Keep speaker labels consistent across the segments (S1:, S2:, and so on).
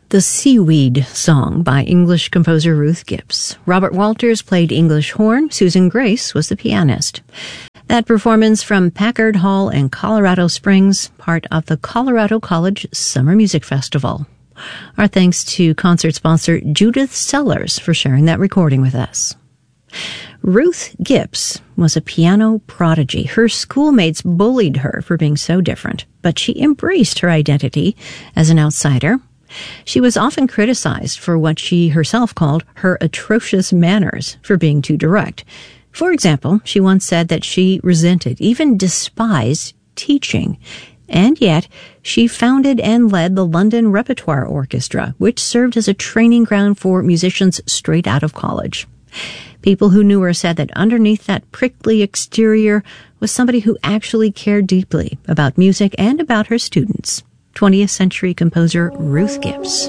S1: The Seaweed Song by English composer Ruth Gibbs. Robert Walters played English horn. Susan Grace was the pianist. That performance from Packard Hall in Colorado Springs, part of the Colorado College Summer Music Festival. Our thanks to concert sponsor Judith Sellers for sharing that recording with us. Ruth Gibbs was a piano prodigy. Her schoolmates bullied her for being so different, but she embraced her identity as an outsider. She was often criticized for what she herself called her atrocious manners, for being too direct. For example, she once said that she resented, even despised, teaching. And yet, she founded and led the London Repertoire Orchestra, which served as a training ground for musicians straight out of college. People who knew her said that underneath that prickly exterior was somebody who actually cared deeply about music and about her students. 20th century composer Ruth Gibbs.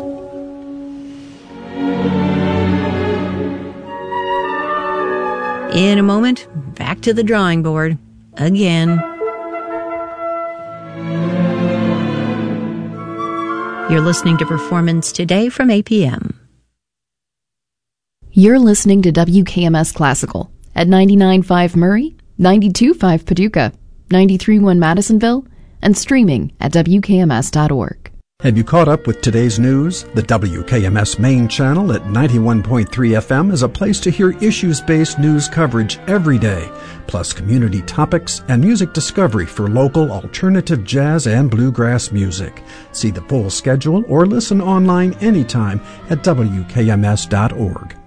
S1: In a moment, back to the drawing board again. You're listening to Performance Today from APM.
S2: You're listening to WKMS Classical at 99.5 Murray, 92.5 Paducah, 93.1 Madisonville, and streaming at WKMS.org.
S3: Have you caught up with today's news? The WKMS main channel at 91.3 FM is a place to hear issues-based news coverage every day, plus community topics and music discovery for local alternative jazz and bluegrass music. See the full schedule or listen online anytime at WKMS.org.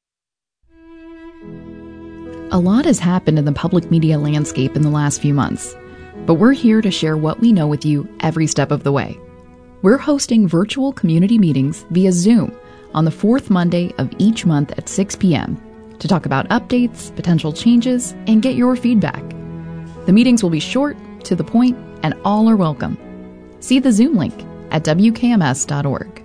S2: A lot has happened in the public media landscape in the last few months, but we're here to share what we know with you every step of the way. We're hosting virtual community meetings via Zoom on the fourth Monday of each month at 6 p.m. to talk about updates, potential changes, and get your feedback. The meetings will be short, to the point, and all are welcome. See the Zoom link at WKMS.org.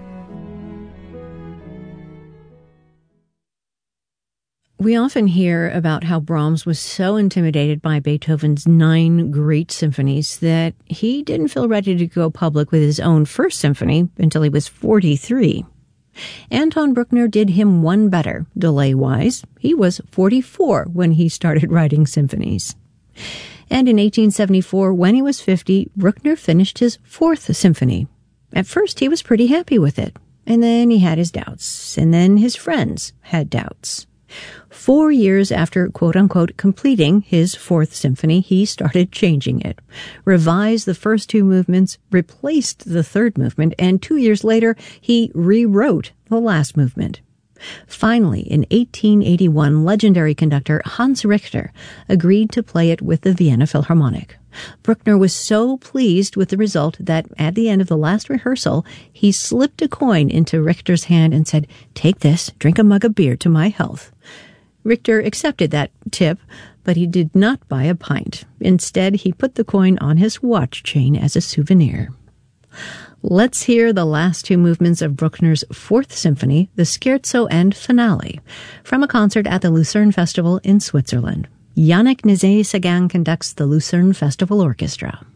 S1: We often hear about how Brahms was so intimidated by Beethoven's 9 great symphonies that he didn't feel ready to go public with his own first symphony until he was 43. Anton Bruckner did him one better, delay-wise. He was 44 when he started writing symphonies. And in 1874, when he was 50, Bruckner finished his 4th symphony. At first, he was pretty happy with it. And then he had his doubts. And then his friends had doubts. 4 years after, quote-unquote, completing his 4th symphony, he started changing it, revised the first 2 movements, replaced the 3rd movement, and 2 years later, he rewrote the last movement. Finally, in 1881, legendary conductor Hans Richter agreed to play it with the Vienna Philharmonic. Bruckner was so pleased with the result that at the end of the last rehearsal, he slipped a coin into Richter's hand and said, "Take this, drink a mug of beer to my health." Richter accepted that tip, but he did not buy a pint. Instead, he put the coin on his watch chain as a souvenir. Let's hear the last 2 movements of Bruckner's 4th Symphony, the Scherzo and Finale, from a concert at the Lucerne Festival in Switzerland. Yannick Nézet-Séguin conducts the Lucerne Festival Orchestra.